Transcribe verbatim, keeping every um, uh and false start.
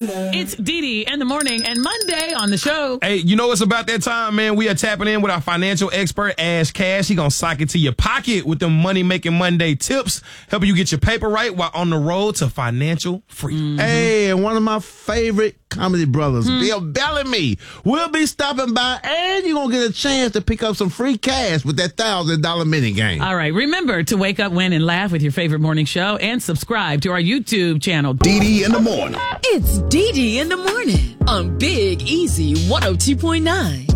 It's Dee Dee in the morning and Monday on the show. Hey, you know it's about that time, man. We are tapping in with our financial expert, Ash Cash. He gonna sock it to your pocket with them money-making Monday tips, helping you get your paper right while on the road to financial freedom. Mm-hmm. Hey, and one of my favorite comedy brothers, mm-hmm. Bill Bellamy, will be stopping by, and you're gonna get a chance to pick up some free cash with that thousand dollar mini game. All right, remember to wake up, win, and laugh with your favorite morning show, and subscribe to our YouTube channel, Dee Dee in the morning. It's Dee Dee in the morning on Big Easy one oh two point nine.